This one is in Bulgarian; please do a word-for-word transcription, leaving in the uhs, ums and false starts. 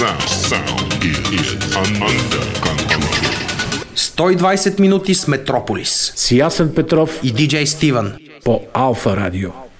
сто и двайсет минути с Метрополис. С Ясен Петров и диджей Стивън по Алфа Радио.